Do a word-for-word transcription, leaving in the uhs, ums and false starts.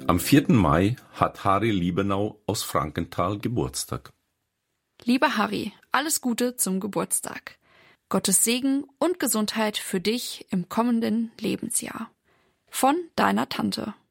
Am vierten Mai hat Harry Liebenau aus Frankenthal Geburtstag. Lieber Harry, alles Gute zum Geburtstag. Gottes Segen und Gesundheit für dich im kommenden Lebensjahr. Von deiner Tante.